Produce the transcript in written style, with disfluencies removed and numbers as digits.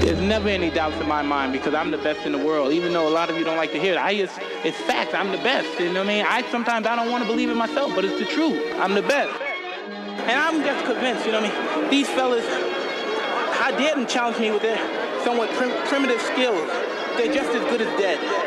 There's never any doubts in my mind because I'm the best in the world, even though a lot of you don't like to hear it. It's fact. I'm the best. You know what I mean? Sometimes I don't want to believe it myself, but it's the truth. I'm the best. And I'm just convinced, you know what I mean? These fellas, I dare them challenge me with their somewhat primitive skills. They're just as good as dead.